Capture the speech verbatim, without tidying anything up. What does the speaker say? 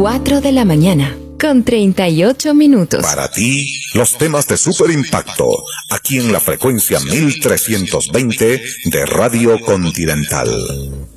cuatro de la mañana, con treinta y ocho minutos. Para ti, los temas de super impacto, aquí en la frecuencia mil trescientos veinte de Radio Continental.